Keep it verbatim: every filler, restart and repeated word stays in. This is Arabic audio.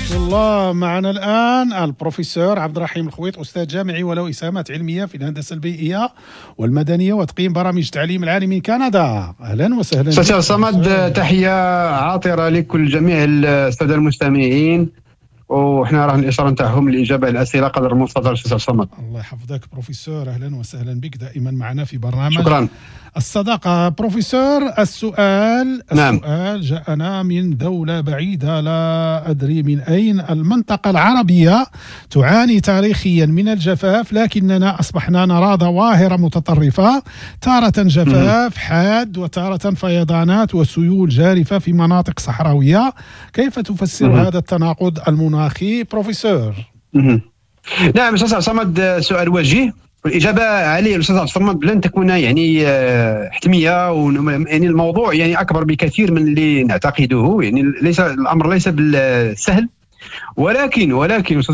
الله. معنا الآن البروفيسور عبد الرحيم الخويط، أستاذ جامعي وله إسهامات علمية في الهندسة البيئية والمدنية وتقييم برامج التعليم العالي من كندا. أهلا وسهلا. أستاذ صمد، تحية عاطرة لكل جميع السادة المستمعين، وإحنا راح الإشارة نتاعهم الإجابة على الأسئلة قدر المستطاع. أستاذ صمد الله يحفظك بروفيسور، أهلا وسهلا بك دائما معنا في برنامج شكرا. الصداقة. بروفيسور، السؤال نعم. السؤال جاءنا من دولة بعيدة لا أدري من أين. المنطقة العربية تعاني تاريخيا من الجفاف، لكننا أصبحنا نرى ظواهر متطرفة، تارة جفاف حاد وتارة فيضانات وسيول جارفة في مناطق صحراوية. كيف تفسر مم. هذا التناقض المناخي بروفيسور؟ مم. نعم أستاذ صمد، سؤال وجيه، والإجابة عليه الأستاذ عبد الصمد لن تكون يعني حتمية، يعني الموضوع يعني أكبر بكثير من اللي نعتقده، يعني ليس الأمر ليس بالسهل، ولكن ولكن